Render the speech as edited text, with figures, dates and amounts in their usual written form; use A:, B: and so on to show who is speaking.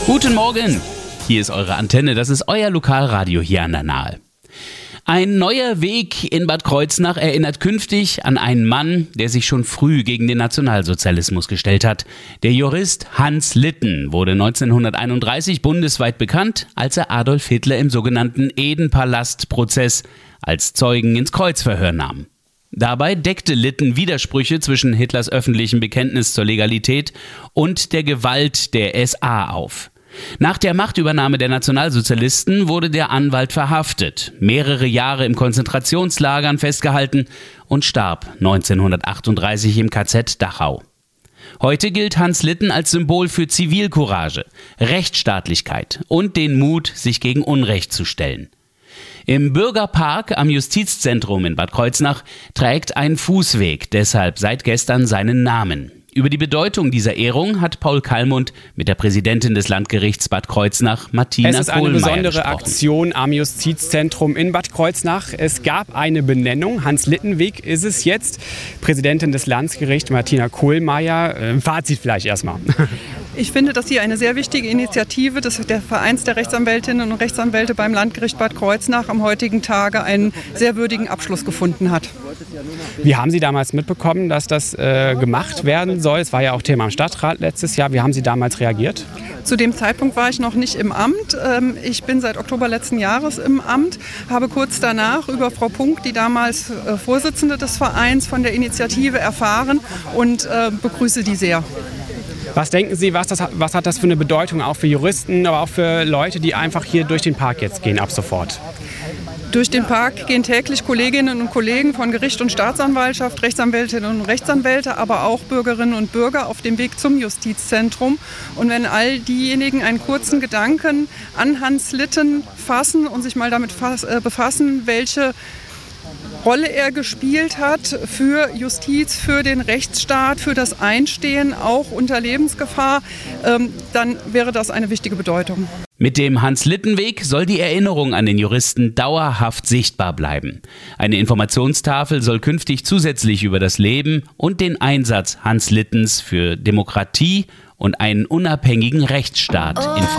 A: Guten Morgen, hier ist eure Antenne, das ist euer Lokalradio hier an der Nahe. Ein neuer Weg in Bad Kreuznach erinnert künftig an einen Mann, der sich schon früh gegen den Nationalsozialismus gestellt hat. Der Jurist Hans Litten wurde 1931 bundesweit bekannt, als er Adolf Hitler im sogenannten Eden-Palast-Prozess als Zeugen ins Kreuzverhör nahm. Dabei deckte Litten Widersprüche zwischen Hitlers öffentlichem Bekenntnis zur Legalität und der Gewalt der SA auf. Nach der Machtübernahme der Nationalsozialisten wurde der Anwalt verhaftet, mehrere Jahre im Konzentrationslagern festgehalten und starb 1938 im KZ Dachau. Heute gilt Hans Litten als Symbol für Zivilcourage, Rechtsstaatlichkeit und den Mut, sich gegen Unrecht zu stellen. Im Bürgerpark am Justizzentrum in Bad Kreuznach trägt ein Fußweg deshalb seit gestern seinen Namen. Über die Bedeutung dieser Ehrung hat Paul Kallmund mit der Präsidentin des Landgerichts Bad Kreuznach, Martina Kohlmeier, gesprochen.
B: Es ist eine besondere Aktion am Justizzentrum in Bad Kreuznach. Es gab eine Benennung, Hans-Litten-Weg ist es jetzt. Präsidentin des Landgerichts, Martina Kohlmeier, Fazit vielleicht erstmal.
C: Ich finde, dass hier eine sehr wichtige Initiative des Vereins der Rechtsanwältinnen und Rechtsanwälte beim Landgericht Bad Kreuznach am heutigen Tage einen sehr würdigen Abschluss gefunden hat.
B: Wie haben Sie damals mitbekommen, dass das gemacht werden soll? Es war ja auch Thema im Stadtrat letztes Jahr. Wie haben Sie damals reagiert?
C: Zu dem Zeitpunkt war ich noch nicht im Amt. Ich bin seit Oktober letzten Jahres im Amt, habe kurz danach über Frau Punk, die damals Vorsitzende des Vereins, von der Initiative erfahren und begrüße die sehr.
B: Was denken Sie, was hat das für eine Bedeutung auch für Juristen, aber auch für Leute, die einfach hier durch den Park jetzt gehen ab sofort?
C: Durch den Park gehen täglich Kolleginnen und Kollegen von Gericht und Staatsanwaltschaft, Rechtsanwältinnen und Rechtsanwälte, aber auch Bürgerinnen und Bürger auf dem Weg zum Justizzentrum. Und wenn all diejenigen einen kurzen Gedanken an Hans Litten fassen und sich mal damit befassen, welche Rolle er gespielt hat für Justiz, für den Rechtsstaat, für das Einstehen, auch unter Lebensgefahr, dann wäre das eine wichtige Bedeutung.
A: Mit dem Hans-Litten-Weg soll die Erinnerung an den Juristen dauerhaft sichtbar bleiben. Eine Informationstafel soll künftig zusätzlich über das Leben und den Einsatz Hans Littens für Demokratie und einen unabhängigen Rechtsstaat informieren.